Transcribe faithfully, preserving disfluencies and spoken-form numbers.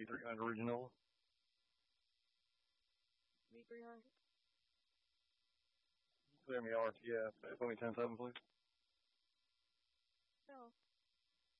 V three hundred original. V three hundred. Clear me R T F. Put me ten seven, please. No.